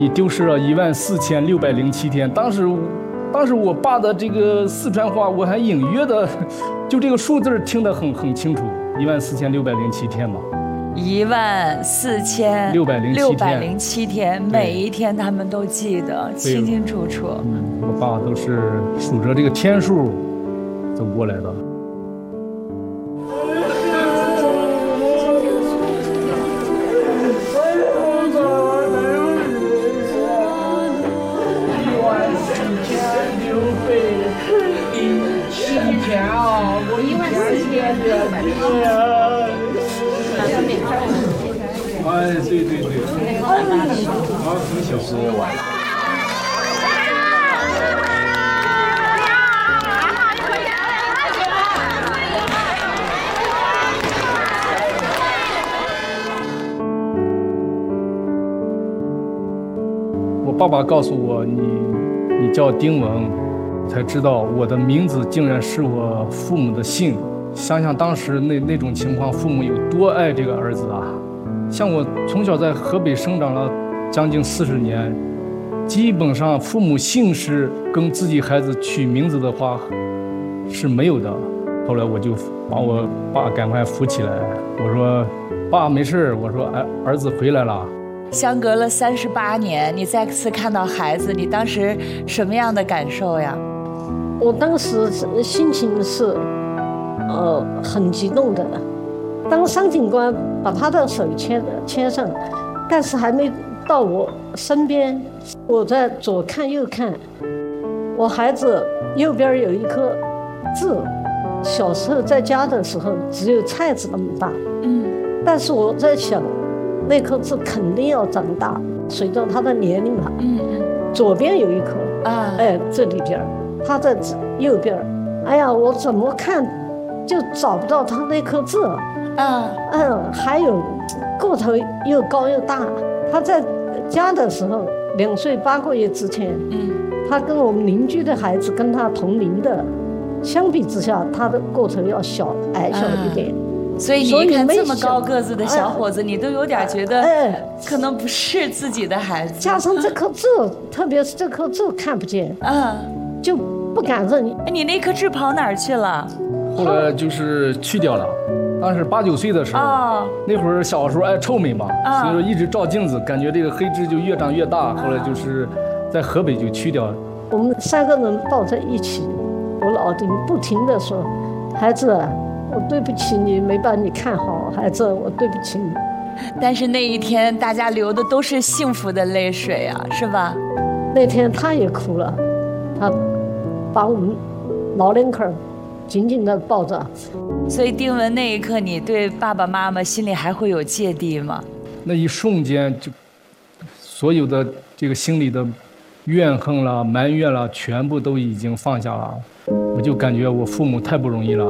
你丢失了14607天。当时我爸的这个四川话，我还隐约的，就这个数字听得很清楚，14607天嘛。 14607天，每一天他们都记得清清楚楚。 我爸都是数着这个天数走过来的。哎，对，好，挺小时晚。我爸爸告诉我，你叫丁文，才知道我的名字竟然是我父母的姓。想想当时那种情况，父母有多爱这个儿子啊！像我从小在河北生长了将近40年，基本上父母姓氏跟自己孩子取名字的话是没有的。后来我就把我爸赶快扶起来，我说：“爸，没事。”我说：“儿子回来了。” 相隔了38年，你再次看到孩子，你当时什么样的感受呀？ 我当时心情是，很激动的。当上警官把他的手牵上，但是还没到我身边，我在左看右看，我孩子右边有一颗痣，小时候在家的时候只有菜籽那么大，但是我在想，那颗痣肯定要长大，随着他的年龄嘛，左边有一颗这里边，他在右边，哎呀，我怎么看就找不到他那颗痣。还有个头又高又大。他在家的时候2岁8个月之前，他跟我们邻居的孩子跟他同龄的，相比之下，他的个头要矮小一点。 所以你一看这么高个子的小伙子，你都有点觉得可能不是自己的孩子。 加上这颗痣，特别是这颗痣看不见，就不敢认。 你那颗痣跑哪儿去了？ 后来就是去掉了。当时8、9岁的时候，那会儿小时候爱臭美嘛，所以说一直照镜子，感觉这个黑痣就越长越大。后来就是在河北就去掉了。 我们3个人抱在一起，我老丁不停地说：“孩子，我对不起你，没把你看好，孩子，我对不起你。” 但是那一天，大家流的都是幸福的泪水啊，是吧？ 那天他也哭了，他把我们老两口紧紧地抱着。 所以丁文那一刻，你对爸爸妈妈心里还会有芥蒂吗？ 那一瞬间，就所有的这个心里的怨恨啦、埋怨啦，全部都已经放下了。我就感觉我父母太不容易了。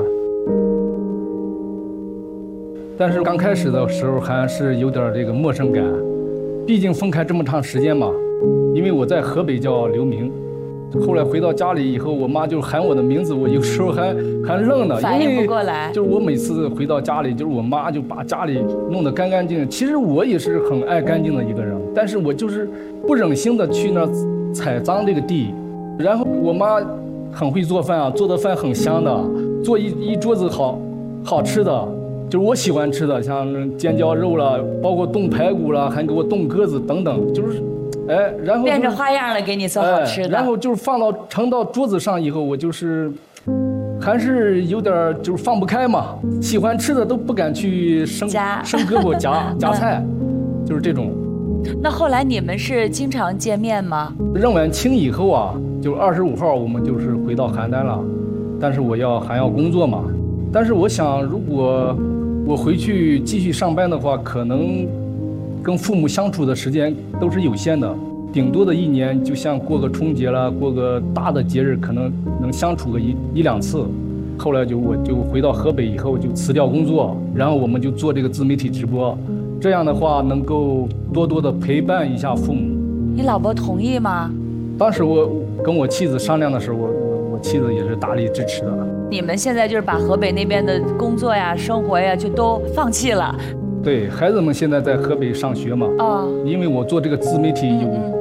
但是刚开始的时候还是有点这个陌生感，毕竟分开这么长时间嘛。因为我在河北叫刘明。后来回到家里以后，我妈就喊我的名字，我有时候还愣呢， 反应不过来。 就是我每次回到家里，就是我妈就把家里弄得干干净净。其实我也是很爱干净的一个人，但是我就是不忍心的去那踩脏这个地。然后我妈很会做饭啊，做的饭很香的，做一桌子好吃的，就是我喜欢吃的，像尖椒肉啦，包括冻排骨啦，还给我冻鸽子等等，就是。然后变着花样的给你做好吃的， 然后就是盛到桌子上以后，我就是还是有点就是放不开嘛，喜欢吃的都不敢去伸胳膊夹菜，就是这种。 那后来你们是经常见面吗？ 认完亲以后啊，就25号我们就是回到邯郸了，但是还要工作嘛。但是我想，如果我回去继续上班的话，可能跟父母相处的时间都是有限的，顶多的1年，就像过个春节啦，过个大的节日，可能能相处个1、2次。后来我就回到河北以后，就辞掉工作，然后我们就做这个自媒体直播，这样的话能够多多的陪伴一下父母。 你老婆同意吗？ 当时我跟我妻子商量的时候，我妻子也是大力支持的。 你们现在就是把河北那边的工作呀、生活呀，就都放弃了。 对，孩子们现在在河北上学嘛，因为我做这个自媒体